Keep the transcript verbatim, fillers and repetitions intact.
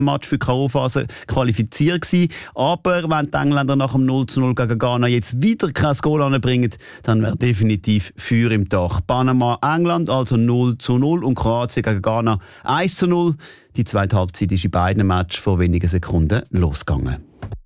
Match für die K O-Phase qualifiziert gewesen. Aber wenn die Engländer nach dem null zu null gegen Ghana jetzt wieder kein Goal anbringen, dann wäre definitiv Feuer im Dach. Panama, England also null zu null und Kroatien gegen Ghana eins zu null. Die zweite Halbzeit ist in beiden Matches vor wenigen Sekunden losgegangen.